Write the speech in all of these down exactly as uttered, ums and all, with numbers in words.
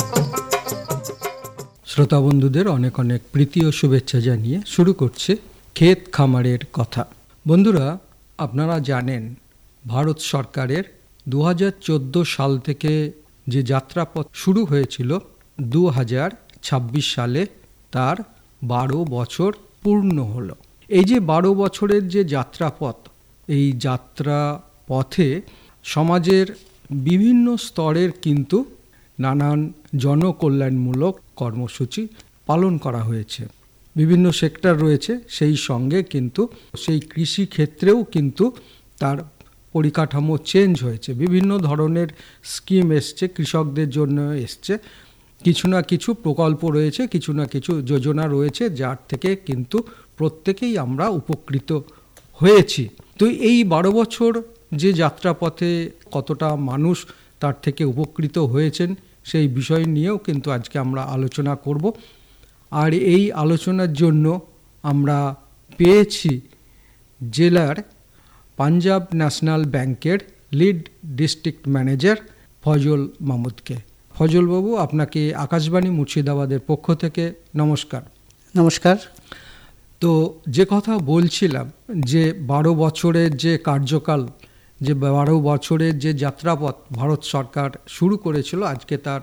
শ্রোতা বন্ধুদের অনেক অনেক প্রীতি ও শুভেচ্ছা জানিয়ে শুরু করছে ক্ষেত খামারের কথা। বন্ধুরা, আপনারা জানেন ভারত সরকারের দু হাজার চোদ্দো সাল থেকে যে যাত্রাপথ শুরু হয়েছিল দু হাজার ছাব্বিশ সালে তার বারো বছর পূর্ণ হলো। এই যে বারো বছরের যে যাত্রাপথ, এই যাত্রা পথে সমাজের বিভিন্ন স্তরের কিন্তু নানান জনকল্যাণমূলক কর্মসূচি পালন করা হয়েছে। বিভিন্ন সেক্টর রয়েছে, সেই সঙ্গে কিন্তু সেই কৃষি ক্ষেত্রেও কিন্তু তার পরিকাঠামো চেঞ্জ হয়েছে। বিভিন্ন ধরনের স্কিম এসছে, কৃষকদের জন্য এসছে, কিছু না কিছু প্রকল্প রয়েছে, কিছু না কিছু যোজনা রয়েছে, যার থেকে কিন্তু প্রত্যেকেই আমরা উপকৃত হয়েছি। তো এই বারো বছর যে যাত্রাপথে কতটা মানুষ তার থেকে উপকৃত হয়েছেন সেই বিষয় নিয়েও কিন্তু আজকে আমরা আলোচনা করব। আর এই আলোচনার জন্য আমরা পেয়েছি জেলার পাঞ্জাব ন্যাশনাল ব্যাংকের লিড ডিস্ট্রিক্ট ম্যানেজার ফজল মাহমুদকে। ফজলবাবু, আপনাকে আকাশবাণী মুর্শিদাবাদের পক্ষ থেকে নমস্কার। নমস্কার। তো যে কথা বলছিলাম যে বারো বছরের যে কার্যকাল, যে বারো বছরের যে যাত্রাপথ ভারত সরকার শুরু করেছিল, আজকে তার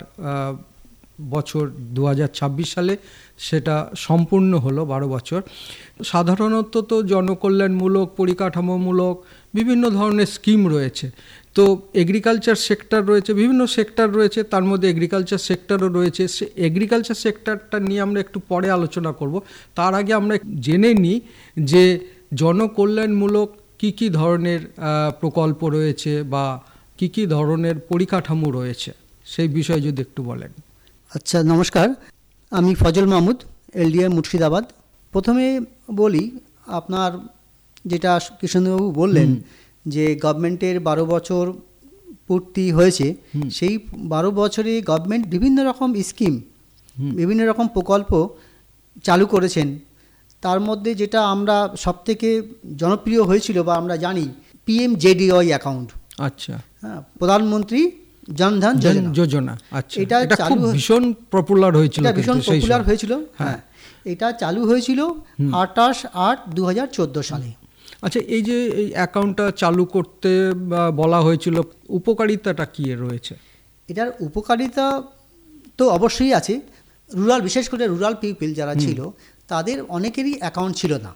বছর দু হাজার ছাব্বিশ সালে সেটা সম্পূর্ণ হলো বারো বছর। সাধারণত তো জনকল্যাণমূলক, পরিকাঠামোমূলক বিভিন্ন ধরনের স্কিম রয়েছে। তো এগ্রিকালচার সেক্টর রয়েছে, বিভিন্ন সেক্টর রয়েছে, তার মধ্যে এগ্রিকালচার সেক্টরও রয়েছে। সে এগ্রিকালচার সেক্টরটা নিয়ে আমরা একটু পরে আলোচনা করব। তার আগে আমরা জেনে নিই যে জনকল্যাণমূলক কি কি ধরনের প্রকল্প রয়েছে বা কি কি ধরনের পরিকাঠামো রয়েছে, সেই বিষয়ে যদি একটু বলেন। আচ্ছা, নমস্কার। আমি ফজল মাহমুদ, এলডিএ মুর্শিদাবাদ। প্রথমে বলি, আপনার যেটা কৃষ্ণবাবু বললেন যে গভর্নমেন্টের বারো বছর পূর্তি হয়েছে, সেই বারো বছরে গভর্নমেন্ট বিভিন্ন রকম স্কিম, বিভিন্ন রকম প্রকল্প চালু করেছেন। তার মধ্যে যেটা আমরা সবথেকে জনপ্রিয় হয়েছিল বা আমরা জানি, পিএমজেডিওয়াই অ্যাকাউন্ট। আচ্ছা, হ্যাঁ, প্রধানমন্ত্রী জনধন যোজনা। আচ্ছা, এটা খুব ভীষণ পপুলার হয়েছিল, এটা ভীষণ পপুলার হয়েছিল। হ্যাঁ, এটা চালু হয়েছিল আঠাশ আট দু হাজার চোদ্দো সালে। আচ্ছা, এই যে এই অ্যাকাউন্টটা চালু করতে বলা হয়েছিল, উপকারিতাটা কী রয়েছে? এটার উপকারিতা তো অবশ্যই আছে। রুরাল, বিশেষ করে রুরাল পিপল যারা ছিল, তাদের অনেকেরই অ্যাকাউন্ট ছিল না।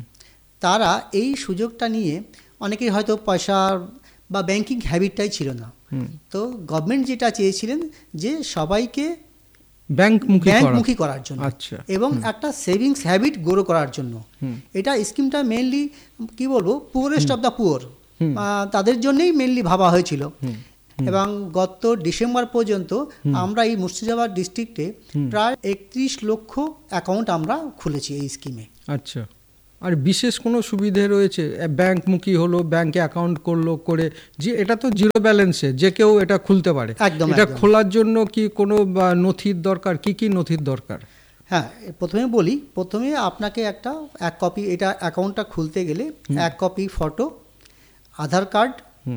তারা এই সুযোগটা নিয়ে, অনেকেই হয়তো পয়সার বা ব্যাংকিং হ্যাবিটটাই ছিল না। তো গভর্নমেন্ট যেটা চেয়েছিলেন যে সবাইকে ব্যাংকমুখী ব্যাংকমুখী করার জন্য, আচ্ছা, এবং একটা সেভিংস হ্যাবিট গ্রো করার জন্য। এটা স্কিমটা মেনলি কি বলবো, পুয়ারেস্ট অফ দ্য পুয়ার, তাদের জন্যই মেনলি ভাবা হয়েছিল। এবং গত ডিসেম্বর পর্যন্ত আমরা এই মুর্শিদাবাদ ডিস্ট্রিক্টে প্রায় একত্রিশ লক্ষ অ্যাকাউন্ট আমরা খুলেছি এই স্কিমে। আচ্ছা, আর বিশেষ কোনো সুবিধে রয়েছে? ব্যাংকমুখী হলো, ব্যাংকে অ্যাকাউন্ট করলো, করে যে এটা তো জিরো ব্যালেন্সে যে কেউ এটা খুলতে পারে। একদম। এটা খোলার জন্য কি কোনো নথির দরকার? কি কি নথির দরকার? হ্যাঁ, প্রথমে বলি, প্রথমে আপনাকে একটা এক কপি, এটা অ্যাকাউন্টটা খুলতে গেলে এক কপি ফটো, আধার কার্ড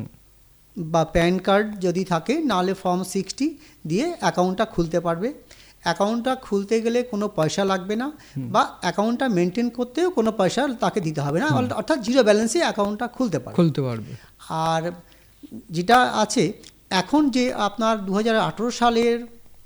বা প্যান কার্ড যদি থাকে, নাহলে ফর্ম সিক্সটি দিয়ে অ্যাকাউন্টটা খুলতে পারবে। অ্যাকাউন্টটা খুলতে গেলে কোনো পয়সা লাগবে না, বা অ্যাকাউন্টটা মেনটেন করতেও কোনো পয়সা তাকে দিতে হবে না, অর্থাৎ জিরো ব্যালেন্সে অ্যাকাউন্টটা খুলতে পারবে খুলতে পারবে আর যেটা আছে এখন, যে আপনার দু হাজার আঠেরো সালের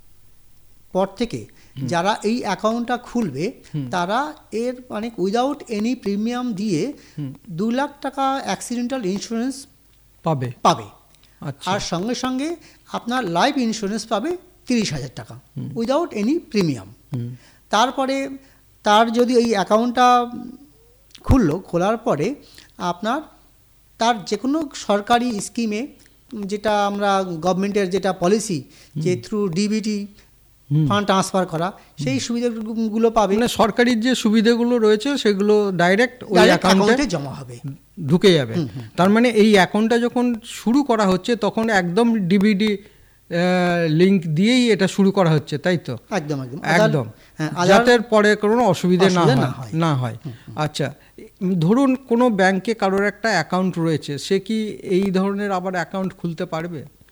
পর থেকে যারা এই অ্যাকাউন্টটা খুলবে, তারা এর মানে উইদাউট এনি প্রিমিয়াম দিয়ে দু লাখ টাকা অ্যাক্সিডেন্টাল ইন্স্যুরেন্স পাবে পাবে আর সঙ্গে সঙ্গে আপনার লাইফ ইন্স্যুরেন্স পাবে তিরিশ হাজার টাকা উইদাউট এনি প্রিমিয়াম। তারপরে তার যদি এই অ্যাকাউন্টটা খুললো, খোলার পরে আপনার তার যে কোনো সরকারি স্কিমে, যেটা আমরা গভর্নমেন্টের যেটা পলিসি, যে থ্রু ডিবিটি ফান্ড ট্রান্সফার করা, সেই সুবিধাগুলো পাবে। মানে সরকারি যে সুবিধাগুলো রয়েছে সেগুলো ডাইরেক্ট ওই অ্যাকাউন্টে জমা হবে, ঢুকে যাবে। তার মানে এই অ্যাকাউন্টটা যখন শুরু করা হচ্ছে তখন একদম ডিবিডি লিংক দিয়েই এটা শুরু করা হচ্ছে, তাই তো? একদম একদম একদম, যাতে পরে কোনো অসুবিধা না হয় না হয় আচ্ছা, ধরুন কোনো ব্যাংকে কারোর একটা অ্যাকাউন্ট রয়েছে, সে কি এই ধরনের আবার অ্যাকাউন্ট খুলতে পারবে?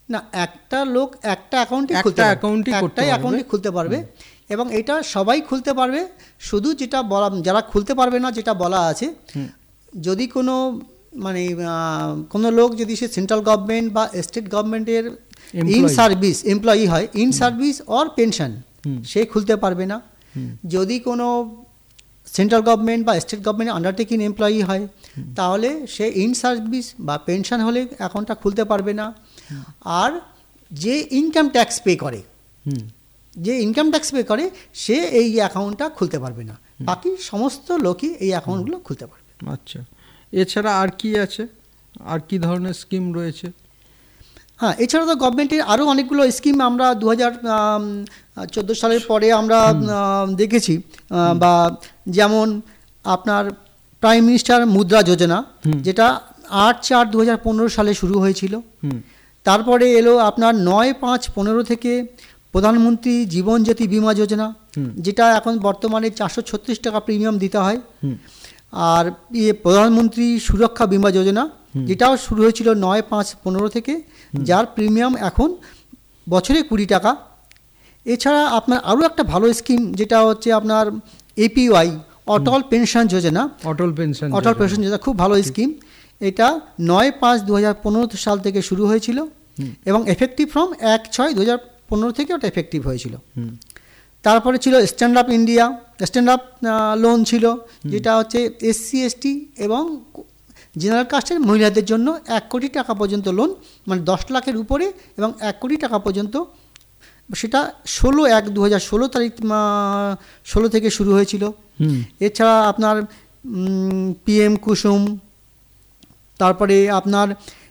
না, একটা লোক একটা অ্যাকাউন্টই একটা খুলতে পারবে, অ্যাকাউন্টই করতে একটাই পারবে। অ্যাকাউন্টই খুলতে পারবে এবং এটা সবাই খুলতে পারবে। শুধু যেটা বলা, যারা খুলতে পারবে না যেটা বলা আছে, যদি কোনো মানে আহ, কোনো লোক যদি সে সেন্ট্রাল গভর্নমেন্ট বা স্টেট গভর্নমেন্টের ইন Employee। সার্ভিস এমপ্লয়ি হয়, ইন সার্ভিস অর পেনশন, সে খুলতে পারবে না। যদি কোনো সেন্ট্রাল গভর্নমেন্ট বা স্টেট গভর্নমেন্টের আন্ডারটেকিং এমপ্লয়ি হয়, তাহলে সে ইন সার্ভিস বা পেনশন হলে অ্যাকাউন্টটা খুলতে পারবে না। আর যে ইনকাম ট্যাক্স পে করে, হুম যে ইনকাম ট্যাক্স পে করে, সে এই অ্যাকাউন্টটা খুলতে পারবে না। বাকি সমস্ত লোকই এই অ্যাকাউন্টগুলো খুলতে পারবে। আচ্ছা, এছাড়া আর কি আছে, আর কি ধরনের স্কিম রয়েছে? হ্যাঁ, এছাড়া তো গভর্নমেন্টের আরও অনেকগুলো স্কিম আমরা দু হাজার চোদ্দো সালের পরে আমরা আহ, দেখেছি, আহ, বা যেমন আপনার প্রাইম মিনিস্টার মুদ্রা যোজনা, যেটা আট চার দু হাজার পনেরো সালে শুরু হয়েছিল। তারপরে এলো আপনার নয় পাঁচ পনেরো থেকে প্রধানমন্ত্রী জীবন জ্যোতি বিমা যোজনা, যেটা এখন বর্তমানে চারশো ছত্রিশ টাকা প্রিমিয়াম দিতে হয়। আর ইয়ে প্রধানমন্ত্রী সুরক্ষা বিমা যোজনা, যেটাও শুরু হয়েছিল নয় পাঁচ পনেরো থেকে, যার প্রিমিয়াম এখন বছরে কুড়ি টাকা। এছাড়া আপনার আরও একটা ভালো স্কিম, যেটা হচ্ছে আপনার এপিওয়াই, অটল পেনশন যোজনা। অটল পেনশন অটল পেনশন যোজনা খুব ভালো স্কিম। এটা নয় পাঁচ দু হাজার পনেরো সাল থেকে শুরু হয়েছিল এবং এফেক্টিভ ফ্রম এক ছয় দু হাজার পনেরো থেকে ওটা এফেক্টিভ হয়েছিল। তারপরে ছিল stand up India, stand up loan ছিল, যেটা হচ্ছে এসসি এসটি এবং জেনারেল কাস্টের মহিলাদের জন্য এক কোটি টাকা পর্যন্ত লোন, মানে দশ লাখের উপরে এবং এক কোটি টাকা পর্যন্ত। সেটা ষোলো এক দু হাজার ষোলো তারিখ ষোলো থেকে শুরু হয়েছিল। এছাড়া আপনার পিএম কুসুম, তারপরে আপনার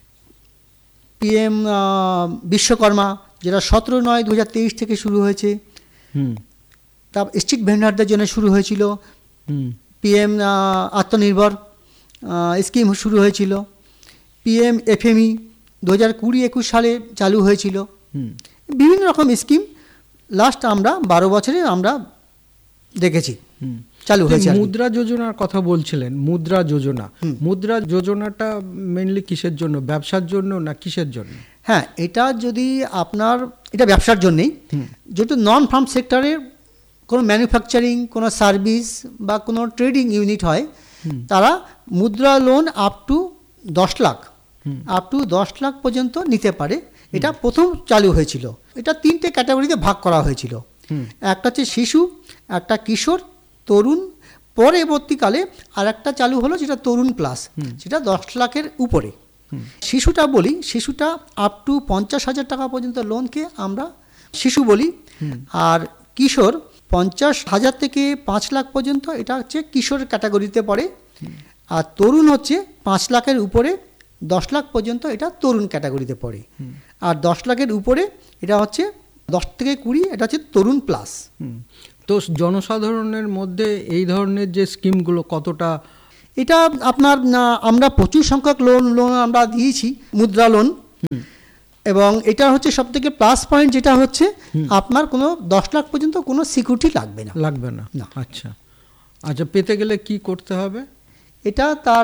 পিএম বিশ্বকর্মা, যেটা সতেরো নয় দু হাজার তেইশ থেকে শুরু হয়েছে। তারপর স্ট্রিট ভেন্ডারদের জন্য শুরু হয়েছিল পিএম আত্মনির্ভর স্কিম শুরু হয়েছিল। পিএম এফএমই দু হাজার কুড়ি একুশ সালে চালু হয়েছিল। বিভিন্ন রকম স্কিম লাস্ট আমরা বারো বছরে আমরা দেখেছি চালু হয়েছে। মুদ্রা যোজনার কথা বলছিলেন, মুদ্রা যোজনা, মুদ্রা যোজনাটা মেইনলি কিসের জন্য, ব্যবসার জন্য না কিসের জন্য? হ্যাঁ, এটা যদি আপনার এটা ব্যবসার জন্যেই, যেহেতু নন ফার্ম সেক্টরের কোনো ম্যানুফ্যাকচারিং, কোনো সার্ভিস বা কোনো ট্রেডিং ইউনিট হয়, তারা মুদ্রা লোন আপ টু দশ লাখ আপ টু দশ লাখ পর্যন্ত নিতে পারে। এটা প্রথম চালু হয়েছিল। এটা তিনটে ক্যাটাগরিতে ভাগ করা হয়েছিল। একটা হচ্ছে শিশু, একটা কিশোর, তরুণ। পরবর্তীকালে আর একটা চালু হলো যেটা তরুণ প্লাস, সেটা দশ লাখের উপরে। শিশুটা বলি, শিশুটা আপ টু পঞ্চাশ হাজার টাকা পর্যন্ত লোনকে আমরা শিশু বলি। আর কিশোর পঞ্চাশ হাজার থেকে পাঁচ লাখ পর্যন্ত, এটা হচ্ছে কিশোর ক্যাটাগরিতে পড়ে। আর তরুণ হচ্ছে পাঁচ লাখের উপরে দশ লাখ পর্যন্ত, এটা তরুণ ক্যাটাগরিতে পড়ে। আর দশ লাখের উপরে এটা হচ্ছে দশ থেকে কুড়ি, এটা হচ্ছে তরুণ প্লাস। তো জনসাধারণের মধ্যে এই ধরনের যে স্কিমগুলো কতটা? এটা আপনার আমরা প্রচুর সংখ্যক লোন লোন আমরা দিয়েছি, মুদ্রা লোন। এবং এটা হচ্ছে সব থেকে প্লাস পয়েন্ট, যেটা হচ্ছে আপনার কোনো দশ লাখ পর্যন্ত কোনো সিকিউরিটি লাগবে না লাগবে না আচ্ছা আচ্ছা পেতে গেলে কি করতে হবে? এটা তার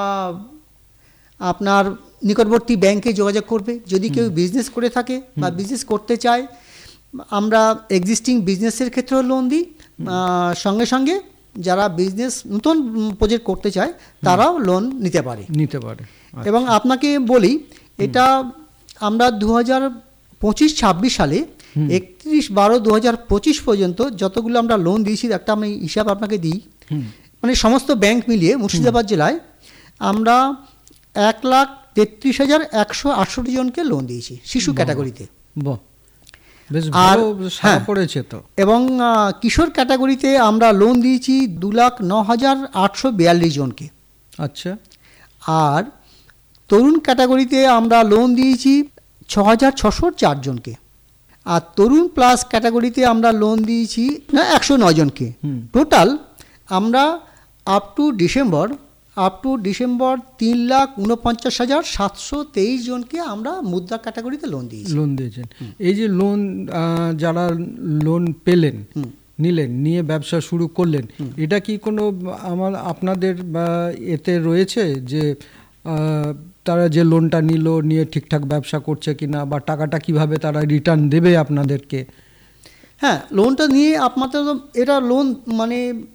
আপনার নিকটবর্তী ব্যাংকে যোগাযোগ করবে। যদি কেউ বিজনেস করে থাকে বা বিজনেস করতে চায়, আমরা এক্সিস্টিং বিজনেসের ক্ষেত্রেও লোন দিই। সঙ্গে সঙ্গে যারা বিজনেস নতুন প্রজেক্ট করতে চায় তারাও লোন নিতে পারে নিতে পারে এবং আপনাকে বলি, এটা আমরা দু হাজার পঁচিশ ছাব্বিশ সালে একত্রিশ বারো দু হাজার পঁচিশ পর্যন্ত যতগুলো আমরা লোন দিয়েছি, একটা আমি হিসাব আপনাকে দিই। মানে সমস্ত ব্যাংক মিলিয়ে মুর্শিদাবাদ জেলায় আমরা এক লাখ তেত্রিশ হাজার একশো আটষট্টি জনকে লোন দিয়েছি শিশু ক্যাটাগরিতে। আর হ্যাঁ পড়েছে তো। এবং কিশোর ক্যাটাগরিতে আমরা লোন দিয়েছি দু লাখ ন হাজার আটশো বিয়াল্লিশ জনকে। আচ্ছা। আর তরুণ ক্যাটাগরিতে আমরা লোন দিয়েছি ছ হাজার ছশো চার জনকে। আর তরুণ প্লাস ক্যাটাগরিতে আমরা লোন দিয়েছি না একশো নয় জনকে। টোটাল আমরা up to December up to December তিন লাখ উনপঞ্চাশ হাজার সাতশো তেইশ জনকে আমরা মুদ্রা ক্যাটাগরিতে লোন দিয়েছি। লোন দিয়েছেন। এই যে লোন যারা লোন পেলেন, নিলেন, নিয়ে ব্যবসা শুরু করলেন, এটা কি কোনো আমার আপনাদের এতে রয়েছে যে তারা যে লোনটা নিল নিয়ে ঠিকঠাক ব্যবসা করছে কিনা, বা টাকাটা কিভাবে তারা রিটার্ন দেবে আপনাদেরকে? হ্যাঁ, লোনটা নিয়ে আপনাদের এটা লোন মানে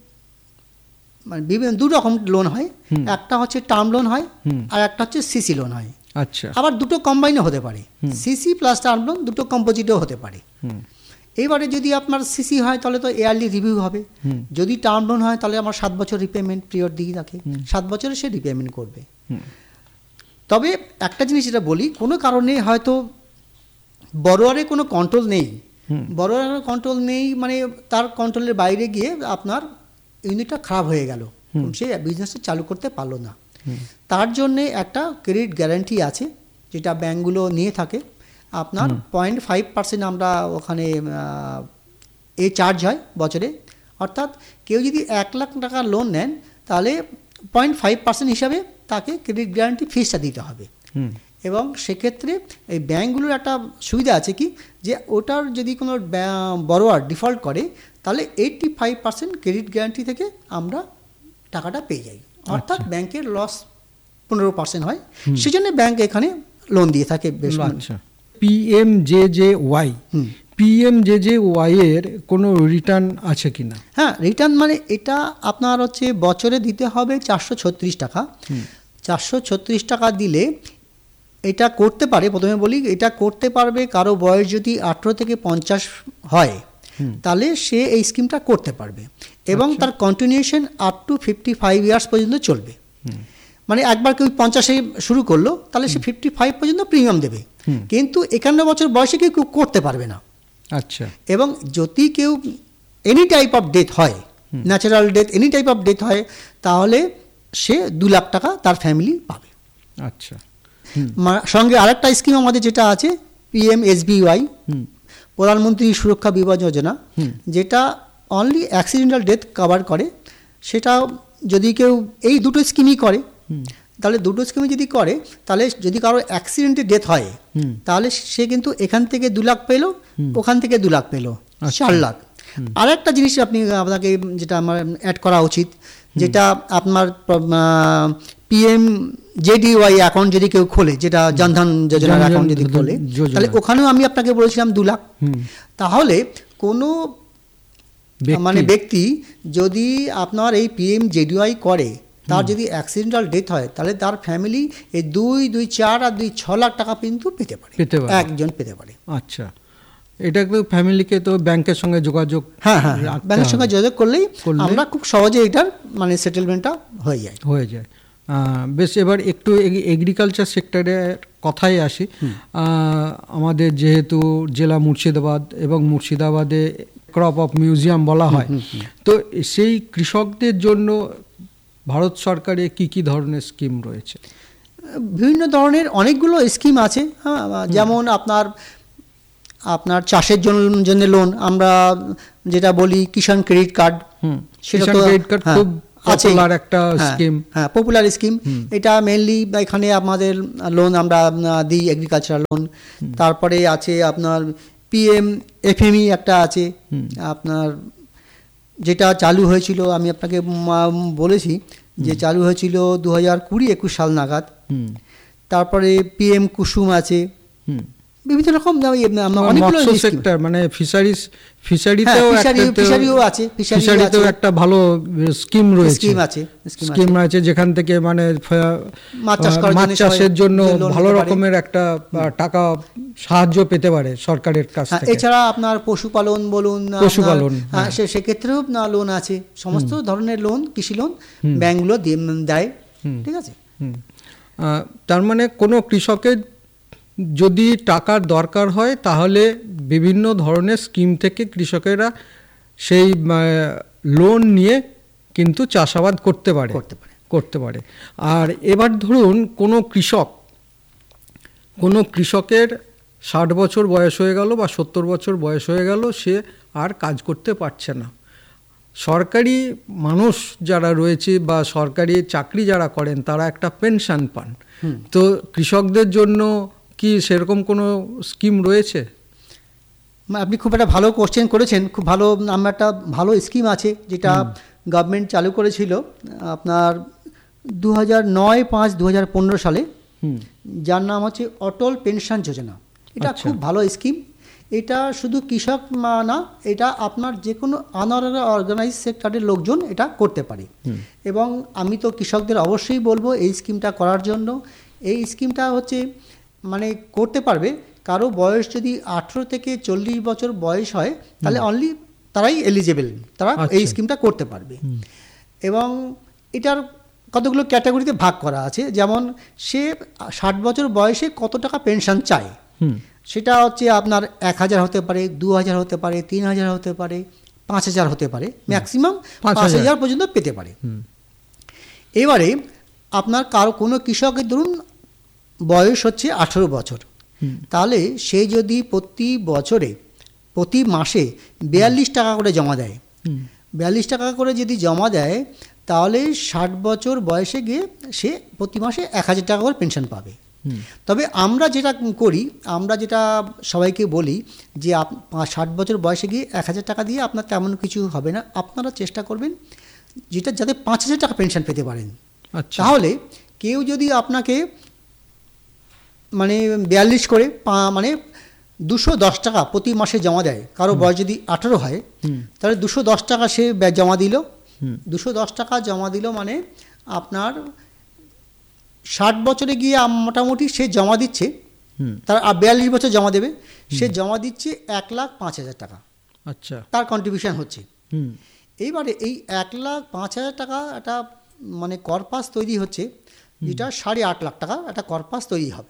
মানে বিভিন্ন দু রকম লোন হয়। একটা হচ্ছে টার্ম লোন হয়, আর একটা হচ্ছে সিসি লোন হয়। আচ্ছা। আবার দুটো কম্বাইনও হতে পারে, সিসি প্লাস টার্ম লোন, দুটো কম্পোজিটও হতে পারে। এবারে যদি আপনার সিসি হয় তাহলে তো ইয়ারলি রিভিউ হবে, যদি টার্ম লোন হয় তাহলে আমার সাত বছর রিপেমেন্ট পিরিয়ড দিয়ে রাখে, সাত বছরে সে রিপেমেন্ট করবে। তবে একটা জিনিস যেটা বলি, কোনো কারণে হয়তো বড়োয়ারে কোনো কন্ট্রোল নেই, বড়োয়ারের কন্ট্রোল নেই মানে তার কন্ট্রোলের বাইরে গিয়ে আপনার ইউনিটটা খারাপ হয়ে গেল, সে বিজনেসটা চালু করতে পারলো না, তার জন্যে একটা ক্রেডিট গ্যারান্টি আছে যেটা ব্যাঙ্কগুলো নিয়ে থাকে। আপনার পয়েন্ট ফাইভ পার্সেন্ট আমরা ওখানে এ চার্জ হয় বছরে, অর্থাৎ কেউ যদি এক লাখ টাকা লোন নেন তাহলে পয়েন্ট ফাইভ পার্সেন্ট হিসাবে তাকে ক্রেডিট গ্যারান্টি ফিসটা দিতে হবে। এবং সেক্ষেত্রে এই ব্যাঙ্কগুলোর একটা সুবিধা আছে কি, যে ওটার যদি কোনো বড়োয়ার ডিফল্ট করে তাহলে eighty five percent credit guarantee থেকে আমরা টাকাটা পেয়ে যাই, অর্থাৎ ব্যাংকের লস পনেরো পার্সেন্ট হয়। সেই জন্য ব্যাংক এখানে লোন দিয়ে থাকে বেশ। আচ্ছা, পিএমজেজেওয়াই পিএমজেজেওয়াই এর কোনো রিটার্ন আছে কিনা? হ্যাঁ, রিটার্ন মানে এটা আপনার হচ্ছে বছরে দিতে হবে চারশো ছত্রিশ টাকা। চারশো ছত্রিশ টাকা দিলে এটা করতে পারে, প্রথমে বলি এটা করতে পারবে কারো বয়স যদি আঠেরো থেকে পঞ্চাশ হয় তাহলে সে এই স্কিমটা করতে পারবে, এবং তার continuation up to fifty five years পর্যন্ত চলবে। মানে একবার কেউ পঞ্চাশে শুরু করলো তাহলে সে ফিফটি ফাইভ পর্যন্ত প্রিমিয়াম দেবে, কিন্তু একান্ন বছর বয়সে কেউ করতে পারবে না। আচ্ছা। এবং যদি কেউ এনি টাইপ অফ ডেথ হয়, natural death, any type of death হয়, তাহলে সে দু লাখ টাকা তার ফ্যামিলি পাবে। আচ্ছা। সঙ্গে আরেকটা স্কিম আমাদের যেটা আছে পিএমএসবিওয়াই, প্রধানমন্ত্রী সুরক্ষা বিমা যোজনা, যেটা অনলি অ্যাক্সিডেন্টাল ডেথ কভার করে। সেটা যদি কেউ এই দুটো স্কিমই করে তাহলে দুটো স্কিমে যদি করে তাহলে যদি কারো অ্যাক্সিডেন্টে ডেথ হয় তাহলে সে কিন্তু এখান থেকে দু লাখ পেলো, ওখান থেকে দু লাখ পেলো, চার লাখ। আর একটা জিনিস আপনি আপনাকে যেটা আমার অ্যাড করা উচিত, যেটা আপনার পিএম জেডিওয়াই অ্যাকাউন্ট যদি কেউ খোলে, যেটা জনধন যোজনার অ্যাকাউন্ট যদি খোলে, তাহলে ওখানেও আমি আপনাকে বলেছিলাম দু লাখ। তাহলে কোনো মানে ব্যক্তি যদি আপনার এই পিএম জেডিওয়াই করে, তার যদি অ্যাক্সিডেন্টাল ডেথ হয় তাহলে তার ফ্যামিলি এই দুই দুই চার আর দুই ছ লাখ টাকা কিন্তু পেতে পারে, একজন পেতে পারে। আচ্ছা, এটা ফ্যামিলিকে তো ব্যাংকের সঙ্গে যোগাযোগ, হ্যাঁ হ্যাঁ ব্যাংকের সঙ্গে যোগাযোগ করলেই আমরা খুব সহজে এটার মানে সেটেলমেন্টটা হয়ে যায় হয়ে যায় বেশ। এবার একটু এগ্রিকালচার সেক্টরের কথায় আসি। আমাদের যেহেতু জেলা মুর্শিদাবাদ এবং মুর্শিদাবাদে ক্রপ অফ মিউজিয়াম বলা হয়, তো সেই কৃষকদের জন্য ভারত সরকারের কি কি ধরনের স্কিম রয়েছে? বিভিন্ন ধরনের অনেকগুলো স্কিম আছে। হ্যাঁ, যেমন আপনার আপনার চাষের জন্য লোন, আমরা যেটা বলি কিষাণ ক্রেডিট কার্ড, সেটা তো ক্রেডিট কার্ড খুব পপুলার একটা স্কিম। হ্যাঁ, পপুলার স্কিম। এটা মেইনলি এখানে আমাদের লোন আমরা দিই, এগ্রিকালচারাল লোন। তারপরে আছে আপনার পিএম এফএমই একটা আছে আপনার, যেটা চালু হয়েছিল, আমি আপনাকে বলেছি যে চালু হয়েছিল দু হাজার কুড়ি একুশ সাল নাগাদ। তারপরে পিএম কুসুম আছে, বিভিন্ন রকম অনেকগুলো সেক্টর, মানে ফিশারিজ, ফিশারিতেও ফিশারিও আছে, ফিশারিতেও একটা ভালো স্কিম রয়েছে, স্কিম আছে স্কিম আছে যেখান থেকে মানে মাছ চাষের জন্য ভালো রকমের একটা টাকা সাহায্য পেতে পারে সরকারের কাছ থেকে। এছাড়া আপনার পশুপালন বলুন, পশুপালন সেক্ষেত্রেও লোন আছে। সমস্ত ধরনের লোন, কৃষি লোন ব্যাংকগুলো দেয়। ঠিক আছে, তার মানে কোনো কৃষকের যদি টাকার দরকার হয় তাহলে বিভিন্ন ধরনের স্কিম থেকে কৃষকেরা সেই লোন নিয়ে কিন্তু চাষাবাদ করতে পারে করতে পারে আর এবার ধরুন কোনো কৃষক কোনো কৃষকের ষাট বছর বয়স হয়ে গেল বা সত্তর বছর বয়স হয়ে গেল, সে আর কাজ করতে পারছে না। সরকারি মানুষ যারা রয়েছে বা সরকারি চাকরি যারা করেন তারা একটা পেনশন পান, তো কৃষকদের জন্য কি সেরকম কোনো স্কিম রয়েছে? আপনি খুব একটা ভালো কোশ্চেন করেছেন, খুব ভালো। আমার একটা ভালো স্কিম আছে যেটা গভর্নমেন্ট চালু করেছিল আপনার দু হাজার নয় পাঁচ দু হাজার পনেরো সালে, হুম যার নাম হচ্ছে অটল পেনশন যোজনা। এটা আচ্ছা। খুব ভালো স্কিম। এটা শুধু কৃষক না, এটা আপনার যে কোনো আনঅর্গানাইজ সেক্টরের লোকজন এটা করতে পারে। এবং আমি তো কৃষকদের অবশ্যই বলবো এই স্কিমটা করার জন্য। এই স্কিমটা হচ্ছে মানে করতে পারবে কারো বয়স যদি আঠেরো থেকে চল্লিশ বছর বয়স হয়, তাহলে অনলি তারাই এলিজেবল, তারা এই আচ্ছা। স্কিমটা করতে পারবে। এবং এটার কতগুলো ক্যাটাগরিতে ভাগ করা আছে, যেমন সে ষাট বছর বয়সে কত টাকা পেনশন চায়, হুম সেটা হচ্ছে আপনার এক হাজার হতে পারে, দু হাজার হতে পারে, তিন হাজার হতে পারে, পাঁচ হাজার হতে পারে, ম্যাক্সিমাম পাঁচ হাজার পর্যন্ত পেতে পারে। এবারে আপনার কারো কোনো কৃষকের ধরুন বয়স হচ্ছে আঠেরো বছর, তাহলে সে যদি প্রতি বছরে প্রতি মাসে বিয়াল্লিশ টাকা করে জমা দেয়, বিয়াল্লিশ টাকা করে যদি জমা দেয়, তাহলে ষাট বছর বয়সে গিয়ে সে প্রতি মাসে এক হাজার টাকা করে পেনশন পাবে। তবে আমরা যেটা করি, আমরা যেটা সবাইকে বলি যে ষাট বছর বয়সে গিয়ে এক হাজার টাকা দিয়ে আপনার তেমন কিছু হবে না, আপনারা চেষ্টা করবেন যেটা যাতে পাঁচ হাজার টাকা পেনশন পেতে পারেন। আচ্ছা। তাহলে কেউ যদি আপনাকে মানে বিয়াল্লিশ করে মানে দুশো দশ টাকা প্রতি মাসে জমা দেয়, কারো বয়স যদি আঠেরো হয়, তাহলে দুশো দশ টাকা সে জমা দিল, দুশো দশ টাকা জমা দিল মানে আপনার ষাট বছরে গিয়ে মোটামুটি সে জমা দিচ্ছে, তার বিয়াল্লিশ বছর জমা দেবে, সে জমা দিচ্ছে এক লাখ পাঁচ হাজার টাকা। আচ্ছা। তার কন্ট্রিবিউশন হচ্ছে। এইবারে এই এক লাখ পাঁচ হাজার টাকা একটা মানে কর্পাস তৈরি হচ্ছে, যেটা সাড়ে আট লাখ টাকা একটা কর্পাস তৈরি হবে।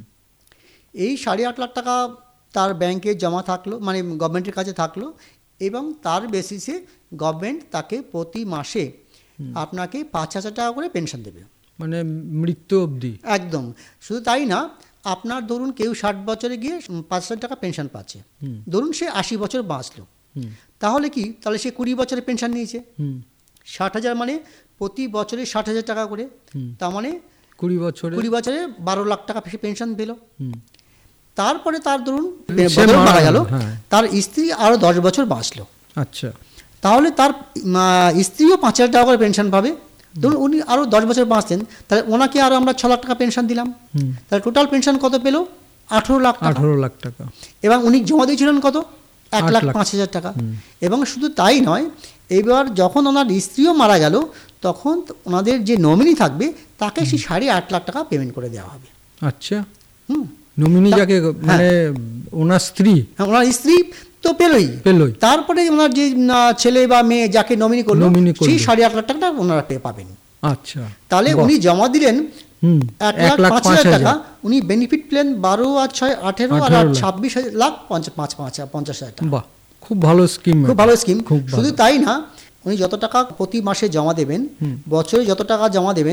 এই সাড়ে আট লাখ টাকা তার ব্যাংকে জমা থাকলো, মানে গভর্নমেন্টের কাছে থাকলো, এবং তার বেসিসে গভর্নমেন্ট তাকে প্রতি মাসে আপনাকে পাঁচ হাজার টাকা করে পেনশন দেবে, মানে মৃত্যু অবধি। একদম। শুধু তাই না, আপনার ধরুন কেউ ষাট বছরে গিয়ে পাঁচ হাজার টাকা পেনশন পাচ্ছে, ধরুন সে আশি বছর বাঁচলো, তাহলে কি, তাহলে সে কুড়ি বছরের পেনশন নিয়েছে, ষাট হাজার মানে প্রতি বছরে ষাট হাজার টাকা করে, তার মানে কুড়ি বছরে কুড়ি বছরে বারো লাখ টাকা পেনশন পেল। তারপরে তার ধরুন মারা গেল, তার স্ত্রী আরো দশ বছর বাঁচলো, আচ্ছা, তাহলে তার স্ত্রীও পাঁচ হাজার টাকা করে পেনশন পাবে। ধরুন উনি আরো দশ বছর বাঁচতেন, তাহলে ওনাকে আরো আমরা ছ লাখ টাকা পেনশন দিলাম, তাহলে টোটাল পেনশন কত পেল, আঠেরো লাখ আঠেরো লাখ টাকা। এবং উনি জমা দিয়েছিলেন কত, এক লাখ পাঁচ হাজার টাকা। এবং শুধু তাই নয়, এবার যখন ওনার স্ত্রীও মারা গেল, তখন ওনাদের যে নমিনি থাকবে তাকে সেই সাড়ে আট লাখ টাকা পেমেন্ট করে দেওয়া হবে। আচ্ছা। হুম নমিনি যাকে মানে ওনার স্ত্রী, হ্যাঁ ওনার স্ত্রী তো পেলই পেলই তারপরে ওনার যে ছেলে বা মেয়ে যাকে নমিনি করলো, সেই সাড়ে আট লাখ টাকা ওনারা পেয়ে পাবেন। আচ্ছা। তাহলে উনি জমা দিলেন এক লাখ পাঁচ হাজার টাকা, উনি বেনিফিট প্ল্যান বারো আর ছয় আঠেরো আর ছাব্বিশ লাখ পাঁচ পাঁচ পাঁচ পঞ্চাশ হাজার টাকা। বাহ, খুব ভালো স্কিম, খুব ভালো স্কিম। শুধু তাই না, উনি যত টাকা প্রতি মাসে জমা দেবেন, বছরে যত টাকা জমা দেবেন,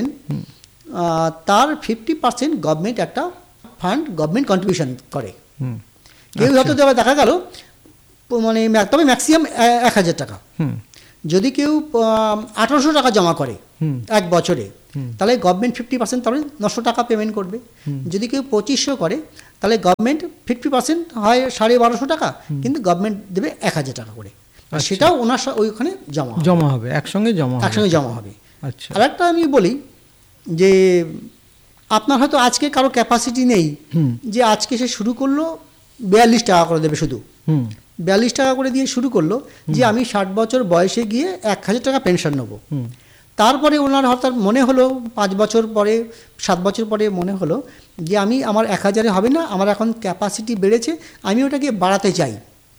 তার ফিফটি পার্সেন্ট গভর্নমেন্ট একটা ফান্ড গভর্নমেন্ট কন্ট্রিবিউশন করে। কেউ হয়তো দেখা গেল মানে তবে ম্যাক্সিমাম এক হাজার টাকা, যদি কেউ আঠারোশো টাকা জমা করে এক বছরে, তাহলে গভর্নমেন্ট ফিফটি পার্সেন্ট তাহলে নশো টাকা পেমেন্ট করবে। যদি কেউ পঁচিশশো করে, তাহলে গভর্নমেন্ট ফিফটি পার্সেন্ট হয় সাড়ে বারোশো টাকা, কিন্তু গভর্নমেন্ট দেবে এক হাজার টাকা করে, সেটাও ওনার ওইখানে জমা জমা হবে, একসঙ্গে জমা একসঙ্গে জমা হবে। আচ্ছা। আর একটা আমি বলি যে আপনার হয়তো আজকে কারো ক্যাপাসিটি নেই যে আজকে সে শুরু করলো বিয়াল্লিশ টাকা করে দেবে, শুধু বিয়াল্লিশ টাকা করে দিয়ে শুরু করলো যে আমি ষাট বছর বয়সে গিয়ে এক হাজার টাকা পেনশন নেবো। তারপরে ওনার হঠাৎ মনে হলো পাঁচ বছর পরে সাত বছর পরে মনে হলো যে আমি আমার এক হাজারে হবে না, আমার এখন ক্যাপাসিটি বেড়েছে, আমি ওটাকে বাড়াতে চাই,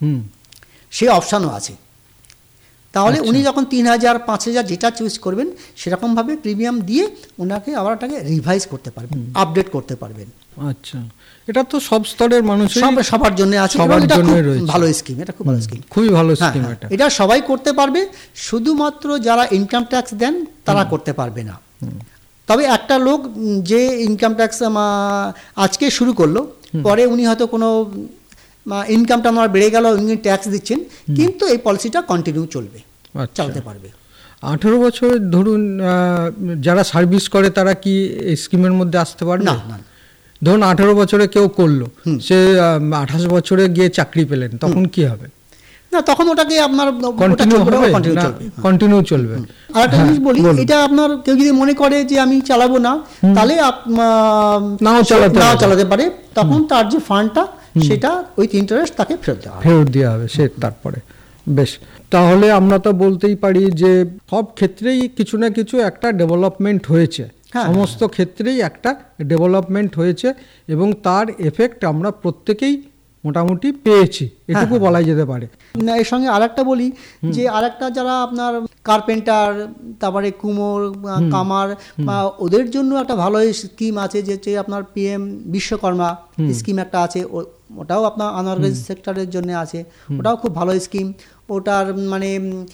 সে অপশানও আছে। তাহলে উনি যখন তিন হাজার পাঁচ হাজার যেটা চুজ করবেন, সেরকমভাবে প্রিমিয়াম দিয়ে ওনাকে আবার ওটাকে রিভাইজ করতে পারবেন, আপডেট করতে পারবেন। আচ্ছা, এটা তো সব স্তরের মানুষ সবার জন্য আছে, ভালো স্কিম, এটা খুব ভালো স্কিম, খুবই ভালো স্কিম। এটা এটা সবাই করতে পারবে, শুধুমাত্র যারা ইনকাম ট্যাক্স দেন তারা করতে পারবে না। তবে একটা লোক যে ইনকাম ট্যাক্স আজকে শুরু করলো, পরে উনি হয়তো কোনো ইনকামটা আমার বেড়ে গেল, উনি ট্যাক্স দিচ্ছেন, কিন্তু এই পলিসিটা কন্টিনিউ চলবে, চলতে পারবে। আঠেরো বছর ধরুন যারা সার্ভিস করে তারা কি এই স্কিমের মধ্যে আসতে পারবে? না না। ধরুন আঠেরো বছরে কেউ করলো, সে আঠাশ বছরে গিয়ে চাকরি পেলেন, তখন কি হবে? না, তখন ওটাকে আপনার কন্টিনিউ হবে না কন্টিনিউ চলবে। আর একটা জিনিস বলি, এটা আপনার কেউ যদি মনে করে যে আমি চালাবো না, তাহলে নাও চালাতে নাও চালাতে পারে, তখন তার যে ফান্ডটা সেটা উইথ ইন্টারেস্ট তাকে ফেরত দেওয়া ফেরত দেওয়া হবে সে তারপরে। বেশ, তাহলে আমরা তো বলতেই পারি যে সব ক্ষেত্রেই কিছু না কিছু একটা ডেভেলপমেন্ট হয়েছে, সমস্ত ক্ষেত্রেই একটা ডেভেলপমেন্ট হয়েছে এবং তার এফেক্ট আমরা প্রত্যেকেই মোটামুটি পেয়েছি, এটুকু বলাই যেতে পারে। না, এর সঙ্গে আরেকটা বলি যে আরেকটা যারা আপনার কার্পেন্টার, তারপরে কুমোর, কামার, ওদের জন্য একটা ভালো স্কিম আছে, যে আপনার পিএম বিশ্বকর্মা স্কিম একটা আছে, ওটাও আপনার আনঅর্গানাইজড সেক্টরের জন্য আছে, ওটাও খুব ভালো স্কিম। ওটার মানে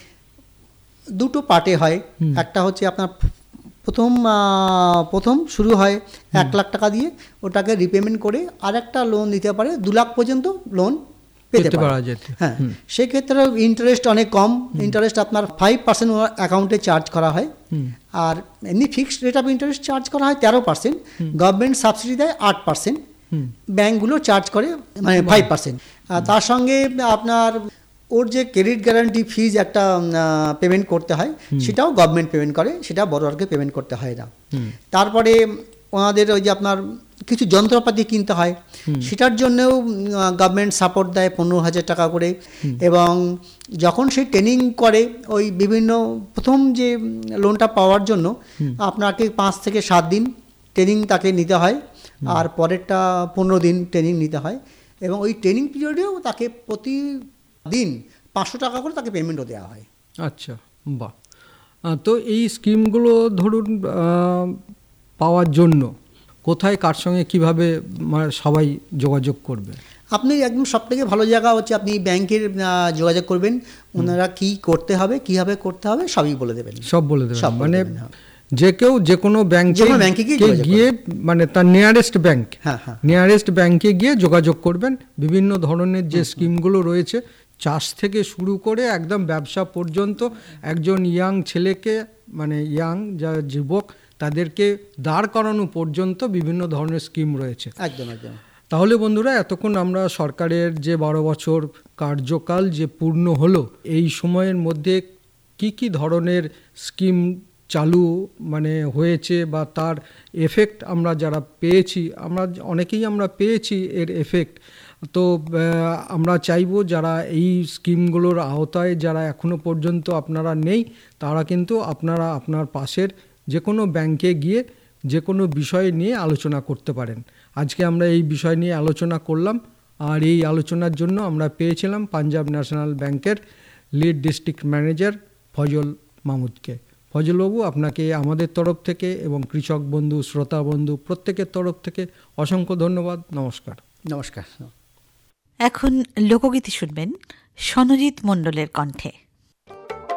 দুটো পার্টে হয়, একটা হচ্ছে আপনার প্রথম প্রথম শুরু হয় এক লাখ টাকা দিয়ে, ওটাকে রিপেমেন্ট করে আর একটা লোন দিতে পারে, দু লাখ পর্যন্ত লোন পেতে পারা যেত। হ্যাঁ, সেক্ষেত্রে ইন্টারেস্ট অনেক কম, ইন্টারেস্ট আপনার ফাইভ পার্সেন্ট অ্যাকাউন্টে চার্জ করা হয়, আর এমনি fixed rate of interest charge করা হয় তেরো পার্সেন্ট, গভর্নমেন্ট সাবসিডি দেয় আট পার্সেন্ট, ব্যাঙ্কগুলো চার্জ করে মানে ফাইভ পার্সেন্ট। তার সঙ্গে আপনার ওর যে ক্রেডিট গ্যারান্টি ফিজ একটা পেমেন্ট করতে হয়, সেটাও গভর্নমেন্ট পেমেন্ট করে, সেটা বড়োয়ারকে পেমেন্ট করতে হয় না। তারপরে ওনাদের ওই যে আপনার কিছু যন্ত্রপাতি কিনতে হয়, সেটার জন্যও গভর্নমেন্ট সাপোর্ট দেয় পনেরো হাজার টাকা করে। এবং যখন সে ট্রেনিং করে, ওই বিভিন্ন প্রথম যে লোনটা পাওয়ার জন্য আপনাকে পাঁচ থেকে সাত দিন ট্রেনিং তাকে নিতে হয়, আর পরেরটা পনেরো দিন ট্রেনিং নিতে হয়, এবং ওই ট্রেনিং পিরিয়ডেও তাকে প্রতি দিন পাঁচশো টাকা করে তাকে পেমেন্টও দেওয়া হয়। আচ্ছা, বাহ। তো এই স্কিমগুলো ধরুন পাওয়ার জন্য কোথায়, কার সঙ্গে কিভাবে সবাই যোগাযোগ করবে? আপনি একদম সব থেকে ভালো জায়গা হচ্ছে আপনি ব্যাংকের যোগাযোগ করবেন, ওনারা কি করতে হবে, কিভাবে করতে হবে সবই বলে দেবেন, সব বলে দেবেন। মানে যে কেউ যে কোনো ব্যাংকে গিয়ে মানে তার নিয়ারেস্ট ব্যাংক নিয়ারেস্ট ব্যাংকে গিয়ে যোগাযোগ করবেন। বিভিন্ন ধরনের যে স্কিমগুলো রয়েছে, চাষ থেকে শুরু করে একদম ব্যবসা পর্যন্ত, একজন ইয়াং ছেলেকে মানে ইয়াং যা যুবক তাদেরকে দাঁড় করানো পর্যন্ত বিভিন্ন ধরনের স্কিম রয়েছে। একদম একদম। তাহলে বন্ধুরা, এতক্ষণ আমরা সরকারের যে বারো বছর কার্যকাল যে পূর্ণ হলো, এই সময়ের মধ্যে কি কি ধরনের স্কিম চালু মানে হয়েছে বা তার এফেক্ট আমরা যারা পেয়েছি, আমরা অনেকেই আমরা পেয়েছি এর এফেক্ট। তো আমরা চাইবো যারা এই স্কিমগুলোর আওতায় যারা এখনো পর্যন্ত আপনারা নেই, তারা কিন্তু আপনারা আপনার পাশের যে কোনো ব্যাংকে গিয়ে যে কোনো বিষয় নিয়ে আলোচনা করতে পারেন। আজকে আমরা এই বিষয় নিয়ে আলোচনা করলাম, আর এই আলোচনার জন্য আমরা পেয়েছিলাম পাঞ্জাব ন্যাশনাল ব্যাংকের লিড ডিস্ট্রিক্ট ম্যানেজার ফজল মাহমুদকে। ফজলবাবু, আপনাকে আমাদের তরফ থেকে এবং কৃষক বন্ধু, শ্রোতা বন্ধু প্রত্যেকের তরফ থেকে অসংখ্য ধন্যবাদ। নমস্কার। নমস্কার। এখন লোকগীতি শুনবেন সনজিৎ মণ্ডলের কণ্ঠে।